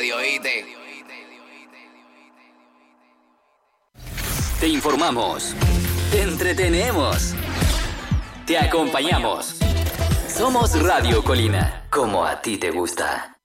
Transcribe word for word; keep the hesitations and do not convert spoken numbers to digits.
episodio, ¿oíste? Te informamos, te entretenemos, te acompañamos. Somos Radio Colina, como a ti te gusta.